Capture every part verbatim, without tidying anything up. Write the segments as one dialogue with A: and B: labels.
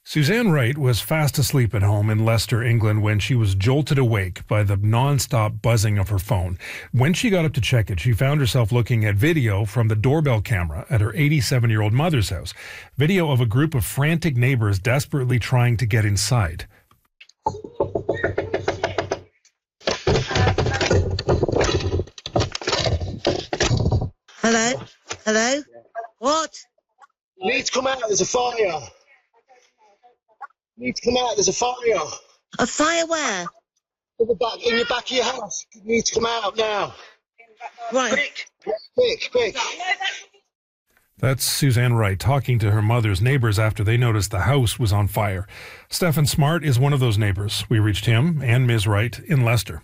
A: Suzanne Wright was fast asleep at home in Leicester, England, when she was jolted awake by the non-stop buzzing of her phone. When she got up to check it, she found herself looking at video from the doorbell camera at her eighty-seven-year-old mother's house. Video of a group of frantic neighbors desperately trying to get inside.
B: Hello? Hello? What?
C: You need to come out, there's a fire. You need to come out, there's a fire.
B: A fire where?
C: In the back, in the back of your house. You need to come out now.
B: Right.
C: Quick, quick, quick.
A: That's Suzanne Wright talking to her mother's neighbors after they noticed the house was on fire. Stephen Smart is one of those neighbors. We reached him and Miz Wright in Leicester.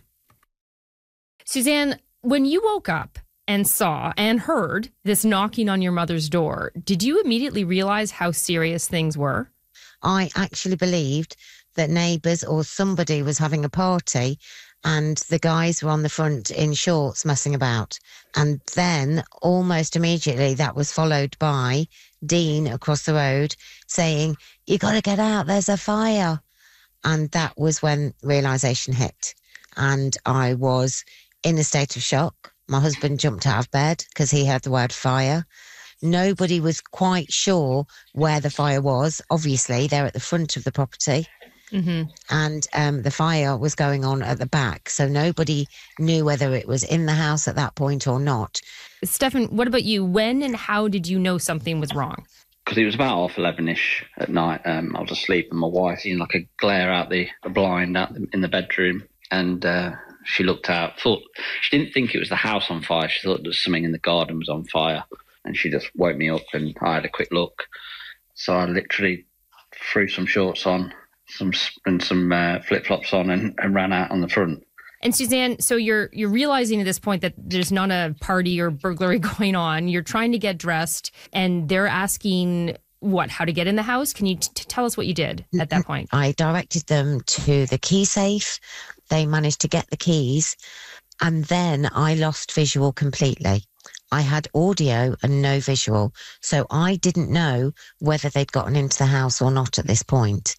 D: Suzanne, when you woke up and saw and heard this knocking on your mother's door, did you immediately realize how serious things were?
B: I actually believed that neighbours or somebody was having a party and the guys were on the front in shorts messing about. And then almost immediately that was followed by Dean across the road saying, "You got to get out, there's a fire." And that was when realisation hit. And I was in a state of shock. My husband jumped out of bed because he heard the word fire. Nobody was quite sure where the fire was. Obviously, they're at the front of the property. Mm-hmm. And um, the fire was going on at the back. So nobody knew whether it was in the house at that point or not.
D: Stefan, what about you? When and how did you know something was wrong?
E: Because it was about half eleven-ish at night. Um, I was asleep and my wife seen like a glare out the, the blind out the, in the bedroom. And uh, she looked out, thought she didn't think it was the house on fire. She thought there was something in the garden was on fire. And she just woke me up and I had a quick look. So I literally threw some shorts on some and some uh, flip-flops on and, and ran out on the front.
D: And Suzanne, so you're you're realizing at this point that there's not a party or burglary going on. You're trying to get dressed and they're asking, what, how to get in the house? Can you t- tell us what you did at that point?
B: I directed them to the key safe. They managed to get the keys. And then I lost visual completely. I had audio and no visual, so I didn't know whether they'd gotten into the house or not at this point.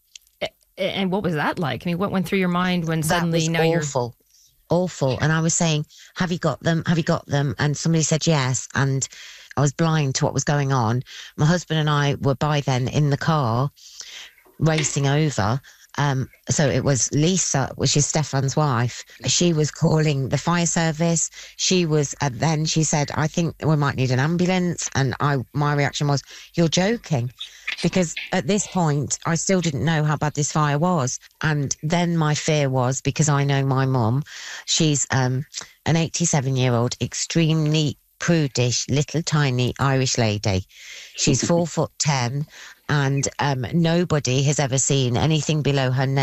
D: And what was that like? I mean, what went through your mind when suddenly
B: that was
D: now
B: awful, you're... awful. And I was saying, have you got them? Have you got them? And somebody said yes. And I was blind to what was going on. My husband and I were by then in the car racing over. Um, so it was Lisa, which is Stefan's wife. She was calling the fire service. She was, and then she said, "I think we might need an ambulance." And I, my reaction was, "You're joking," because at this point I still didn't know how bad this fire was. And then my fear was, because I know my mum, she's um, an eighty-seven-year-old, extremely prudish, little tiny Irish lady. She's four foot ten. And um, nobody has ever seen anything below her neck.